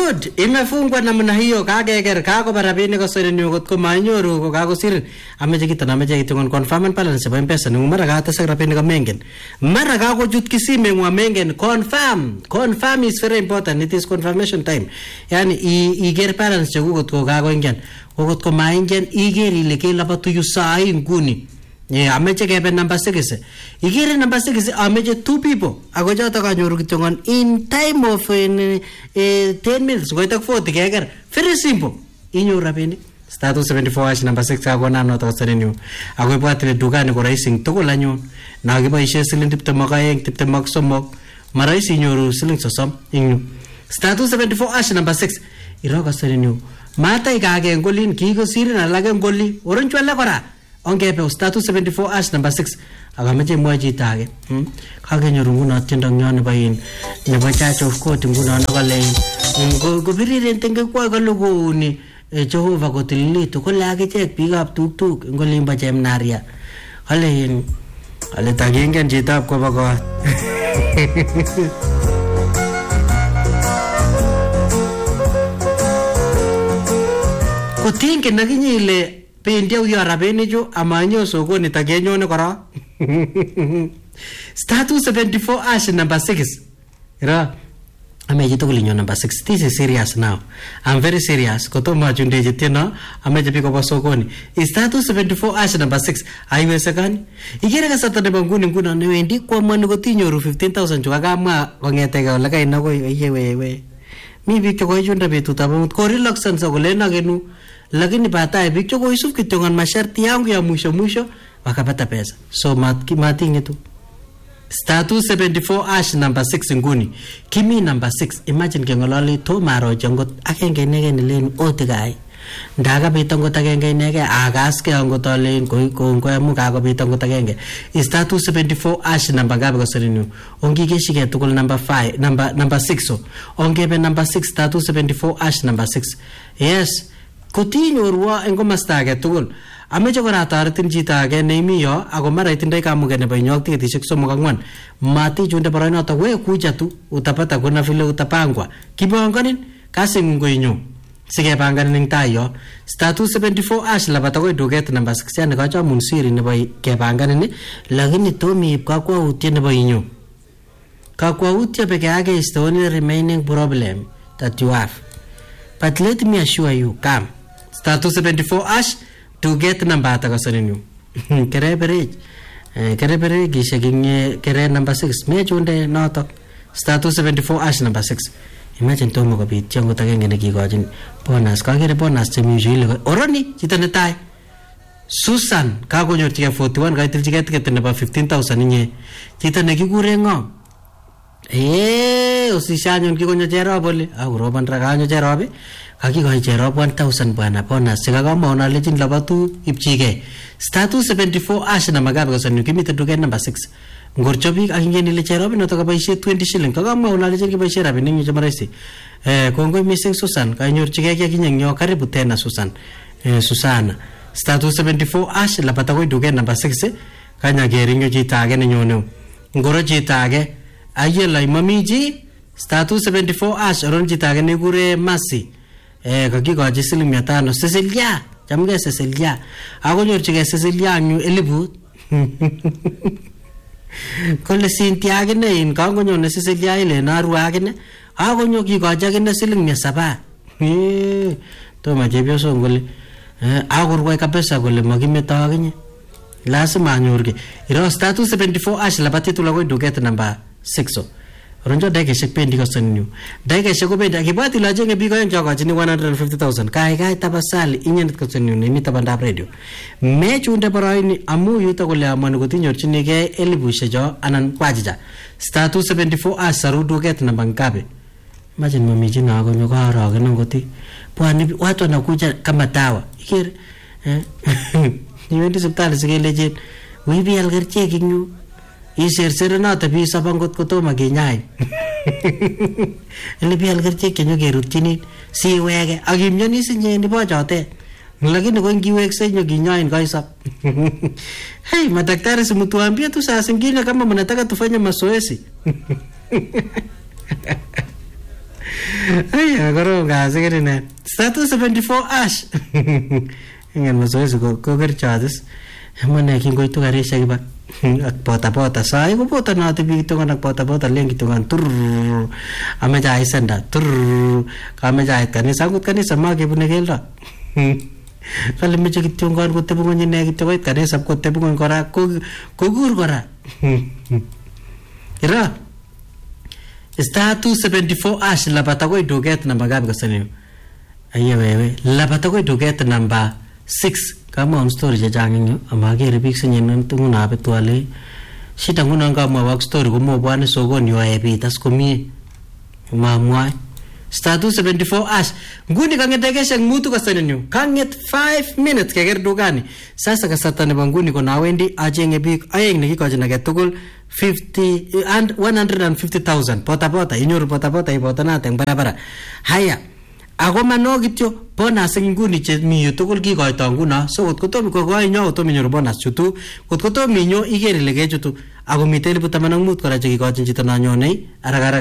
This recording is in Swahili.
Good. Imefungwa namna hiyo kageger kako barabini ko sore nyo ko manyoru ko kako sir ameje kita nameje itungon confirm balance ba M-Pesa ni mara ka tasag rapini ka mengen. Mara ka ko jut kisime ngwa mengen confirm. Confirm is very important. It is confirmation time. Yani iger balance ko kako ingen. Ko maingen iger ile ke labatu yu sai nguni. Yeah, ameche kebe number 6. Igere number 6 ameche 2 people. Ako jota kanyoru kitongon in time of 10 minutes. Goitak 40 keger. Very simple. Inyo rapini. Status 74 number 6 ako na nota sa ninyo. Ako ipatile dukani ko raising tukul anyon. Nagipaishe siling tiptemakaeng, tiptemakasomok. Marais inyoru siling sosom. Inyo. Status 74 number 6. Iroko sa ninyo. Matay kage ngolin kiko sirin alage ngoli. Oron chwala kora. Ongepe status 74 number 6 agameje mwaji tage kage nyoru nguna tindo nyane bayin ne Church of Court nguna nagale go birire tenge kwa galogo ni Jehova ko tilito ko lage chek bigap tuk ngolimba jemnaria ale tagengen jitab ko bago ko tinge naginyile Pindia uya rabeni jo amanyo sokoni tagenyone kora. Status 74 number 6. Ira ameje to kulinyo number 6. This is serious now. I'm very serious. Koto majunde jetena ameje piko sokoni. Status 74 number 6. Aiwezekani. Igere ka satane banguni nguna newendi kwa mwana gotinyoru 15,000 jo kama kongetega laga inago yewe. Mibi ko junda betut abamut ko relaxan sa golena genu. Lakini baadaye bicho ko isuf kitongan masharti yangu ya mwisho wakapata pesa. So matinge tu. Status 74 number 6 nguni. Kimi number 6. Imagine kengololi to maro jangot akenge nege nilen otigai. Ndaga bitongo takenge nege agaske angot olen ko amu kago bitongo takenge. Status 74 number gabe ko serinu. Ongi keshike tukul number 5 number 6 so. Ongebe number 6 status 74 number 6. Yes. Kutinyo ruwa engoma stage tugul ameche kora taretin chita age neimiyo ako mara itindai kamuget nebo inyok tiketishek 3-4 mati chunde boroinoto we kuja tu utapata kuna vile utapangwa kibanganin kasingo inyo sikebanganin ing tayo status 74 labata ko duket number 6 yani kacha munsiri nebo kebanganin lakini tomi kakwautye nebo inyo kakwautye peke yake is the only remaining problem that you have. But let me assure you, come. Status 74 to get number atagasarinu. Kere gishaginye kere number 6. Me chunde noto. Status 74 number 6. Imagine tomo kabit chango tagenge nekikojin bonus. Kagere bonus chemi usually. Oroni chito netai. Susan kakonyor tika 41 kaitil tiket nebo 15,000 inye. Chito nekikure ngom. Usishanyon kikonyo Jerob ole akuroban rakanyo Jerob kakikoy Jerob 1,000 bwana bonus sikakama onalejin labatu ipchige. Status 74 na magabe kasanu kimite duket number 6 ngorchobik akingen ile Jerob noto kabaishe 20 shilling kakama onalejin kibaishe rabinik nyo chamaraisi kongoi missing Susan kanyorchige kinyenyo karibu tena Susan Susana. Status 74 labata koy duket number 6 kanya gerinyo chita age nenyone ngoro chita age ayela imamiji status 74 oron chita age nekure Masi kakikochi siling 500 Cecilia chamge Cecilia akonyorchige Cecilia nyu 1000 kole Cynthia agine in kangonyone Cecilia ile naru agine akonyo kikochi agine siling 700 toma chepyoso ngole akurwai kabisa kole makimeto akinye lazima anyorge iro status 74 labati tulago duket number 6 ronjo daikeshek pendi kosanyu daikeshek ko pendi akibati lajenge biko yang chakachini 150,000 kai tapasali inyenit kosanyu nimi tabandap radio mechunde boroini amu yuto kole amani kotinyorchinige 1000 jo anan kwajija status 74 saru duket number ngabe imagine mamiji na akonyo karaga ngoti bwani watu wanakuja kama dawa ikere niwendi hospitali sikeleje wibi algerche kinyu isersere nata bi sabangot kotoma kinyai ele bi algerche kinyu kerutchini si wege akimnyoni sinye ni bochote lakini kwa ngiwekse nyo kinyain kaisap hey madaktari simtuambie tu saa zingine kama mnataka tufanye mazoezi Ay, korom kasi kerine. Star 274 ash. Ingen mazoezi ko kerchatis. Mane kingoitu karishek iba. Ak pota sai ko pota na tibi kitungan ak pota leng kitungan tur ame jai senda tur kame jai kanisa gut kanisa mage bune gelda. Kali meche kitungan ko tebungan ne kitungan kanisa ko tebungan kora kugur kora. Ira Star 274 ash lapata ko iduget namba gabi kasani. Aye wewe lapata ko iduget namba 6 kama on story ja jangin amage rebik senyen tungu na betwale shita nguna ngama work story ko mo bwana sogoni wa epitas ko mi mamwa Star 274 ash nguni kangetekesha mutu kasanenyu kanget 5 minutes keger dugani sasa kasatane banguni ko nawendi ajenge bik ayeng nikikoje na getugul 50 and 150,000 pota inyoru pota ibotana teng barabara haya ako mano kityo bonus nguni che mi tugul kikoito nguna so kot kotom ko goinyo to minyoru bonus chutu kot kotom minyo iger ile kechutu ako miten 15 kora che kikochin chito nanyone ara